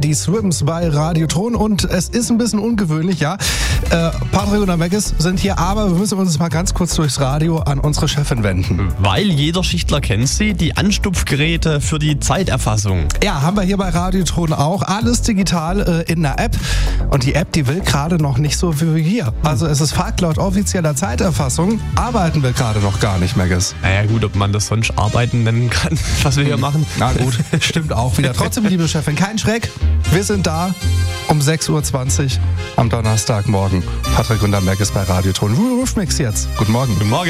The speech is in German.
die Swims bei Radioton und es ist ein bisschen ungewöhnlich, ja. Patrick und der Meggis sind hier, aber wir müssen uns mal ganz kurz durchs Radio an unsere Chefin wenden. Weil jeder Schichtler kennt sie, die Anstupfgeräte für die Zeiterfassung. Ja, haben wir hier bei Radioton auch. Alles digital in der App. Und die App, die will gerade noch nicht so wie wir. Also es ist Fakt, laut offizieller Zeiterfassung arbeiten wir gerade noch gar nicht, Meggis. Naja gut, ob man das sonst Arbeiten nennen kann, was wir hier machen. Na gut, stimmt auch wieder. Trotzdem, liebe Chefin, kein Schreck. Wir sind da um 6.20 Uhr am Donnerstagmorgen. Patrick und der Meggis bei Radioton. Roof Mix jetzt. Guten Morgen. Guten Morgen.